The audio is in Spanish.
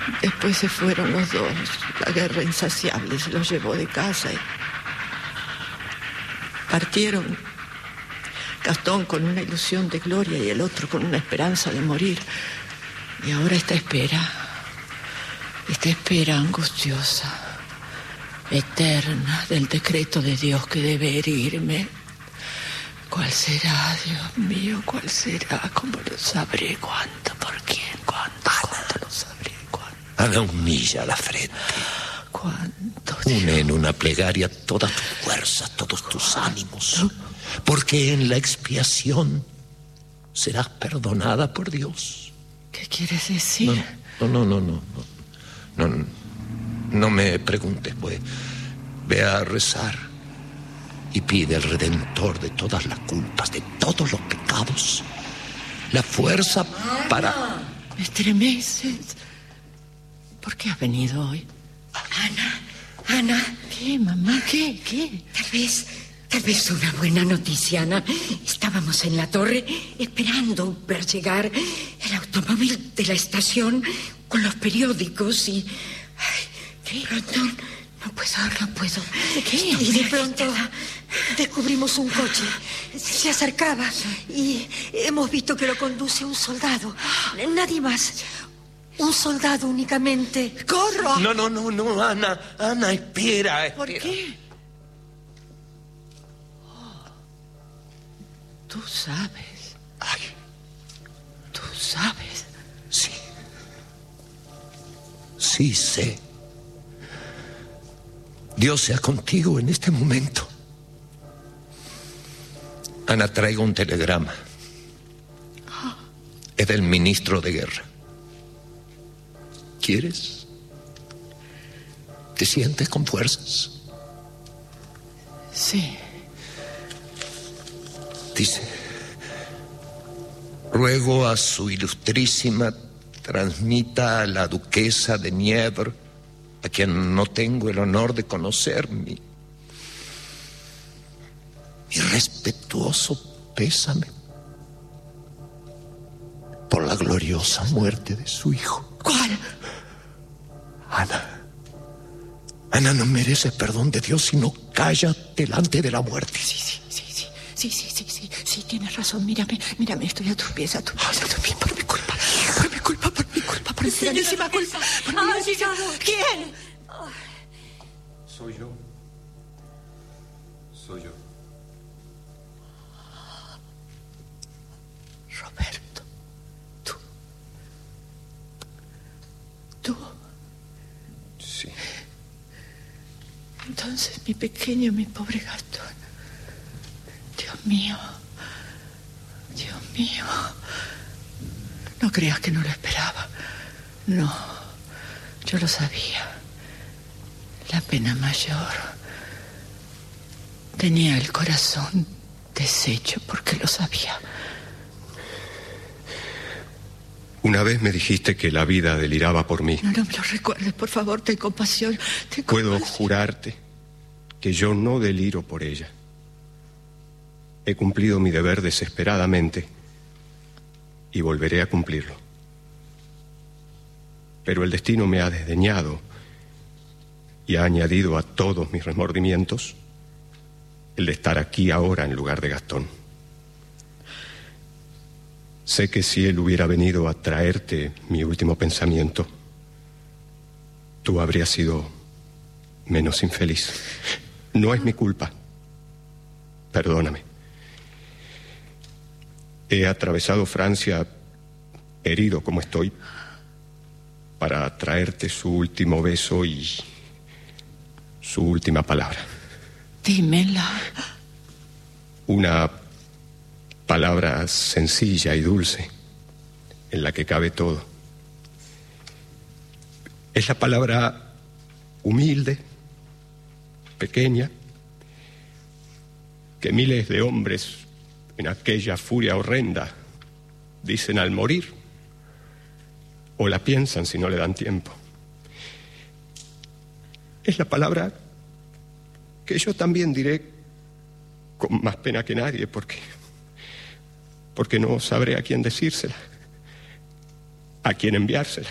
Después se fueron los dos. La guerra insaciable se los llevó de casa y partieron. Gastón con una ilusión de gloria y el otro con una esperanza de morir. Y ahora esta espera angustiosa, eterna, del decreto de Dios que debe herirme. ¿Cuál será, Dios mío? ¿Cuál será? ¿Cómo lo sabré? ¿Cuánto? ¿Por quién? ¿Cuánto? ¿Cuánto lo sabré? ¿Cuánto? Ana, humilla la frente. ¿Cuánto, Dios? Une en una plegaria todas tus fuerzas, todos tus ánimos. Porque en la expiación serás perdonada por Dios. ¿Qué quieres decir? No me preguntes, pues. Ve a rezar y pide al Redentor de todas las culpas, de todos los pecados, la fuerza para... Me estremeces. ¿Por qué has venido hoy? Ana. ¿Qué, mamá? ¿Qué? Tal vez una buena noticia, Ana. Estábamos en la torre esperando ver llegar el automóvil de la estación con los periódicos y... ¿Qué? Pronto, no puedo. ¿Qué? Y de pronto descubrimos un coche. Se acercaba y hemos visto que lo conduce un soldado. Nadie más. Un soldado únicamente. ¡Corro! No, Ana, espera. ¿Por qué? Tú sabes. Ay. Tú sabes. Sí, sé. Dios sea contigo en este momento. Ana, traigo un telegrama. Es del ministro de guerra. ¿Quieres? ¿Te sientes con fuerzas? Sí. Dice: ruego a su ilustrísima transmita a la duquesa de Nievre, a quien no tengo el honor de conocer, mi respetuoso pésame por la gloriosa muerte de su hijo. ¿Cuál? Ana, no mereces perdón de Dios si no callas delante de la muerte. Sí, tienes razón. Mírame, estoy a tus pies, por mi culpa, por mi grandísima culpa. ¿Quién? Soy yo. Roberto, tú. Sí. Entonces, mi pequeño, mi pobre Gastón. Dios mío. No creas que no lo esperaba. No, yo lo sabía. La pena mayor. Tenía el corazón deshecho porque lo sabía. Una vez me dijiste que la vida deliraba por mí. No me lo recuerdes, por favor, ten compasión. Puedo jurarte que yo no deliro por ella. He cumplido mi deber desesperadamente y volveré a cumplirlo. Pero el destino me ha desdeñado y ha añadido a todos mis remordimientos el de estar aquí ahora en lugar de Gastón. Sé que si él hubiera venido a traerte mi último pensamiento, tú habrías sido menos infeliz. No es mi culpa. Perdóname. He atravesado Francia, herido como estoy, para traerte su último beso y su última palabra. Dímela. Una palabra sencilla y dulce, en la que cabe todo. Es la palabra humilde, pequeña, que miles de hombres en aquella furia horrenda dicen al morir, o la piensan si no le dan tiempo. Es la palabra que yo también diré con más pena que nadie, porque no sabré a quién decírsela, a quién enviársela.